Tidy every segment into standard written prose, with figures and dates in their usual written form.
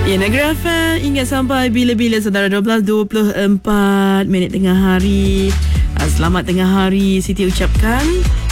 Ya, Negeri FM ingat sampai bila-bila saudara. 12.24 tengah hari. Selamat tengah hari Siti ucapkan.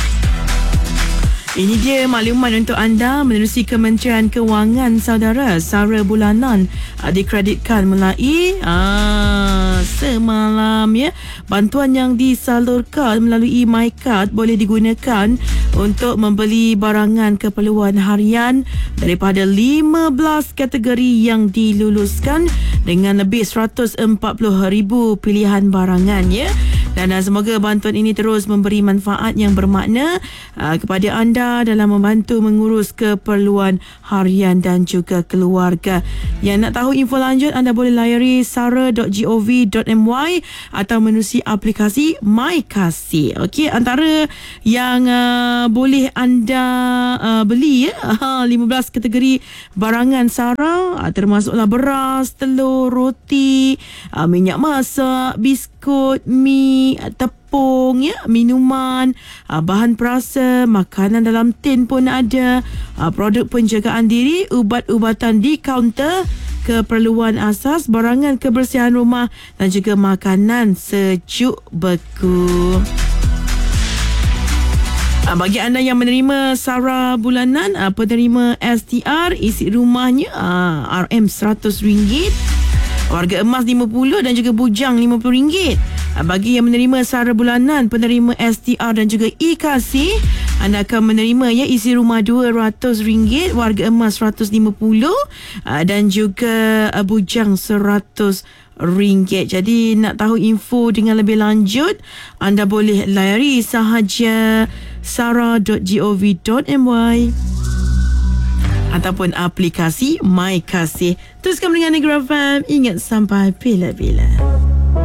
Ini dia maklumat untuk anda menerusi Kementerian Kewangan saudara. Sara bulanan dikreditkan melalui semalam ya. Bantuan yang disalurkan melalui MyCard boleh digunakan untuk membeli barangan keperluan harian daripada 15 kategori yang diluluskan dengan lebih 140,000 pilihan barangan ya. Dan semoga bantuan ini terus memberi manfaat yang bermakna kepada anda dalam membantu mengurus keperluan harian dan juga keluarga. Yang nak tahu info lanjut, anda boleh layari sara.gov.my atau menerusi aplikasi MyKasih. Okey, antara yang boleh anda beli ya, 15 kategori barangan Sara, termasuklah beras, telur, roti, minyak masak, biskut, mi, tepung ya, minuman, bahan perasa, makanan dalam tin pun ada, produk penjagaan diri, ubat-ubatan di kaunter, keperluan asas, barangan kebersihan rumah dan juga makanan sejuk beku. Bagi anda yang menerima Sara bulanan, penerima STR, isi rumahnya RM RM100, warga emas RM50 dan juga bujang RM50. Bagi yang menerima Sara bulanan, penerima STR dan juga e-kasih, anda akan menerima ya isi rumah RM200, warga emas RM150 dan juga bujang RM100. Jadi nak tahu info dengan lebih lanjut, anda boleh layari sahaja sara.gov.my ataupun aplikasi MyKasih. Teruskan dengan Negeri FM, ingat sampai bila-bila.